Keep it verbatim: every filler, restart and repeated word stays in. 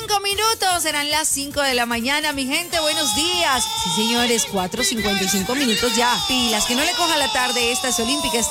cinco minutos, serán las cinco de la mañana, mi gente, buenos días. Sí, señores, cuatro cincuenta y cinco minutos ya. Pilas, que no le coja la tarde, esta es Olímpica